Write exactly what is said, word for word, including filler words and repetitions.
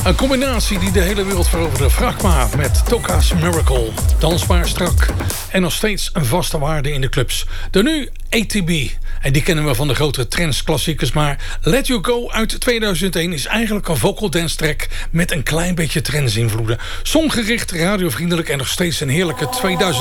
Een combinatie die de hele wereld veroverde. Fragma met Toka's Miracle. Dansbaar, strak en nog steeds een vaste waarde in de clubs. De nu A T B. En die kennen we van de grote trance-klassiekers. Maar Let You Go uit tweeduizend één is eigenlijk een vocal dance track met een klein beetje trance-invloeden. Songericht, radiovriendelijk en nog steeds een heerlijke tweeduizend